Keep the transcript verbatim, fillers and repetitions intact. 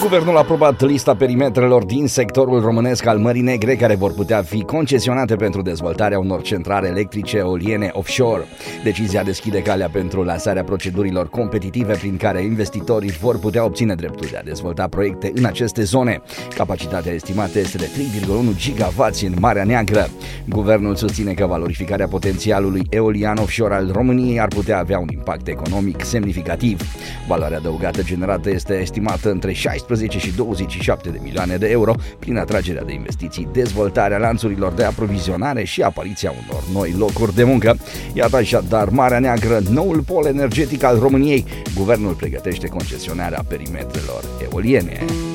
Guvernul a aprobat lista perimetrelor din sectorul românesc al Mării Negre care vor putea fi concesionate pentru dezvoltarea unor centrale electrice eoliene offshore. Decizia deschide calea pentru lansarea procedurilor competitive prin care investitorii vor putea obține dreptul de a dezvolta proiecte în aceste zone. Capacitatea estimată este de trei virgulă unu gigawatts în Marea Neagră. Guvernul susține că valorificarea potențialului eolian offshore al României ar putea avea un impact economic semnificativ. Valoarea adăugată generată este estimată între șaisprezece și douăzeci și șapte de milioane de euro prin atragerea de investiții, dezvoltarea lanțurilor de aprovizionare și apariția unor noi locuri de muncă. Iată așadar Marea Neagră, noul pol energetic al României. Guvernul pregătește concesionarea perimetrelor eoliene.